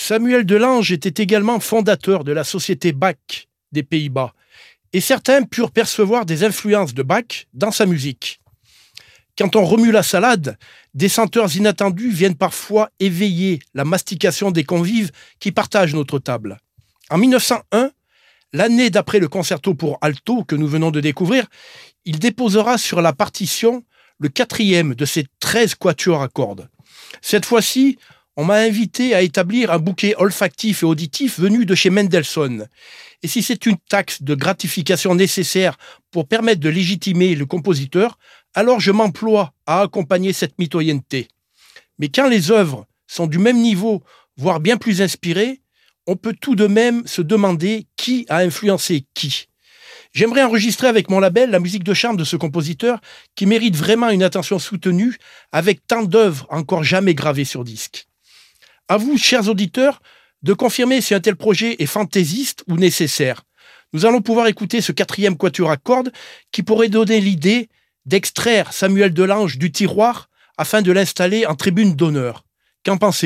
Samuel Delange était également fondateur de la société Bach des Pays-Bas, et certains purent percevoir des influences de Bach dans sa musique. Quand on remue la salade, des senteurs inattendues viennent parfois éveiller la mastication des convives qui partagent notre table. En 1901, l'année d'après le concerto pour alto que nous venons de découvrir, il déposera sur la partition le 4e de ses 13 quatuors à cordes. Cette fois-ci, on m'a invité à établir un bouquet olfactif et auditif venu de chez Mendelssohn. Et si c'est une taxe de gratification nécessaire pour permettre de légitimer le compositeur, alors je m'emploie à accompagner cette mitoyenneté. Mais quand les œuvres sont du même niveau, voire bien plus inspirées, on peut tout de même se demander qui a influencé qui. J'aimerais enregistrer avec mon label la musique de chambre de ce compositeur qui mérite vraiment une attention soutenue avec tant d'œuvres encore jamais gravées sur disque. À vous, chers auditeurs, de confirmer si un tel projet est fantaisiste ou nécessaire. Nous allons pouvoir écouter ce 4e quatuor à cordes qui pourrait donner l'idée d'extraire Samuel Delange du tiroir afin de l'installer en tribune d'honneur. Qu'en pensez-vous ?